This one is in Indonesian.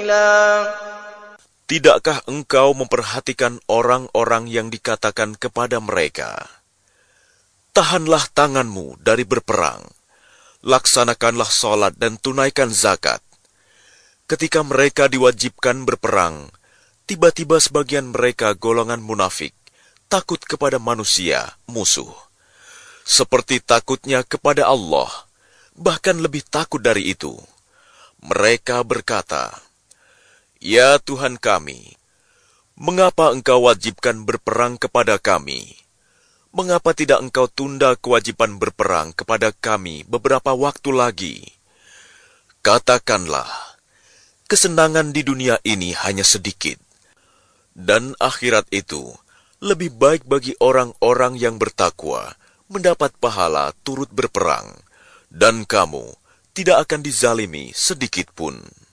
سبيلا. Tidakkah engkau memperhatikan orang-orang yang dikatakan kepada mereka, tahanlah tanganmu dari berperang, laksanakanlah sholat dan tunaikan zakat. Ketika mereka diwajibkan berperang, tiba-tiba sebagian mereka golongan munafik, takut kepada manusia, musuh. Seperti takutnya kepada Allah, bahkan lebih takut dari itu. Mereka berkata, "Ya Tuhan kami, mengapa engkau wajibkan berperang kepada kami? Mengapa tidak engkau tunda kewajiban berperang kepada kami beberapa waktu lagi?" Katakanlah, kesenangan di dunia ini hanya sedikit, dan akhirat itu lebih baik bagi orang-orang yang bertakwa mendapat pahala turut berperang, dan kamu tidak akan dizalimi sedikit pun.